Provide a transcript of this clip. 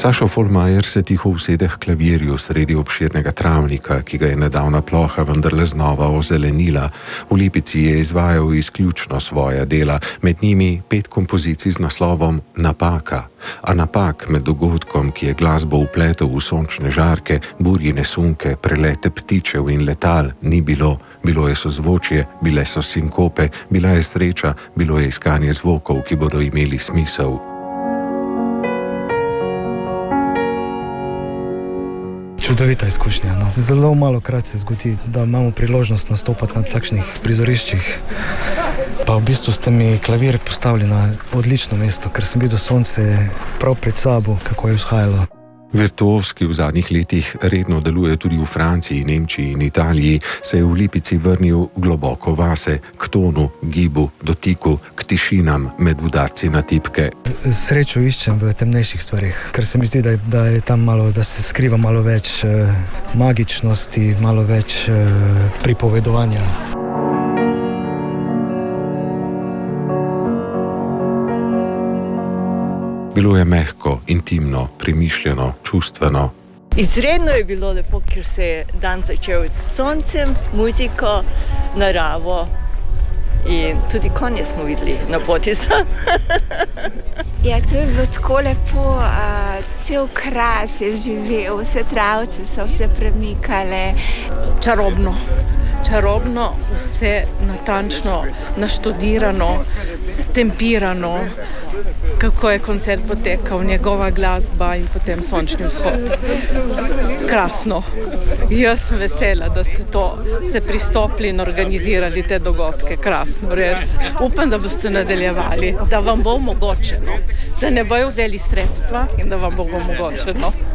Sašo Folmajer se tiho usede k klavirju sredi obširnega travnika, ki ga je nedavna ploha vendarle znova ozelenila. V Lipici je izvajal izključno svoja dela, med njimi 5 kompozicij z naslovom Napaka. A napak med dogodkom, ki je glasbo vpletel v sončne žarke, burjine sunke, prelete ptičev in letal, ni bilo. Bilo je sozvočje, bile so sinkope, bila je sreča, bilo je iskanje zvokov, ki bodo imeli smisel. Čudovita izkušnja. No. Zelo malo krat se zgodi, da imamo priložnost nastopati na takšnih prizoriščih. Pa v bistvu ste mi klavir postavili na odlično mesto, ker sem videl sonce prav pred sabo, kako je vzhajalo. Virtuoz, ki v zadnjih letih redno deluje tudi v Franciji, Nemčiji in Italiji, se je v Lipici vrnil globoko vase, k tonu, gibu, dotiku, k tišinam med udarci na tipke. Srečo iščem v temnejših stvarih, ker se mi zdi, da je tam malo, da se skriva malo več magičnosti, malo več pripovedovanja. Bilo je mehko, intimno, premišljeno, čustveno. Izredno je bilo lepo, ker se je dan začel s soncem, muziko, naravo in tudi konje smo videli na poti sem. Ja, to je bilo tako lepo, cel kras je živel, vse travce so se premikale. Čarobno, vse natančno, naštudirano, stempirano, kako je koncert potekal, njegova glasba in potem sončni vzhod. Krasno. Jaz sem vesela, da ste to se pristopili in organizirali te dogodke. Krasno, res. Upam, da boste nadaljevali, da vam bo omogočeno, da ne bojo vzeli sredstva in da vam bo omogočeno.